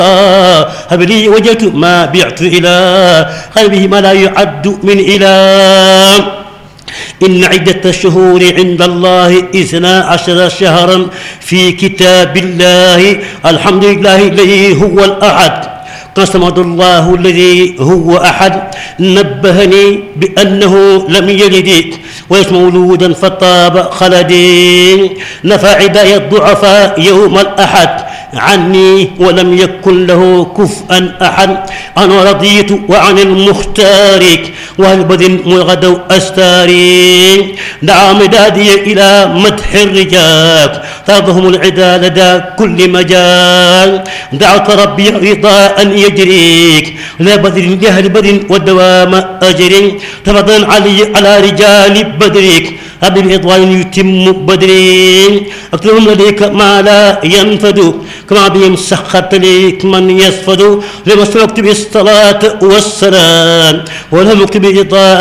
هب لي وجدت ما بعت إلى قلبه ما لا يعد من إله. إن عدة الشهور عند الله 12 شهرا في كتاب الله. الحمد لله الذي هو الأحد. قسمه الله الذي هو أحد. نبهني بأنه لم يلد وليس مولودا فطاب خلدي. نفى عداية الضعفاء يوم الأحد عني ولم يكن له كفءا أحد. أنا رضيت وعن المختار وهل بذن مغدو أستاري. دعا مدادي إلى مدح الرجال ترضهم العدا لدى كل مجال. دعوت ربي رضاء يجريك لا بذل جهل بدر والدوام أجري. تفضل علي على رجال بدرك أبي الإضوان يتم بدري. أكتبهم لديك ما لا ينفد كما بهم سخرت ليك من يسفد. لما سلكت بالصلاة والسلام ولم يكتب إضاء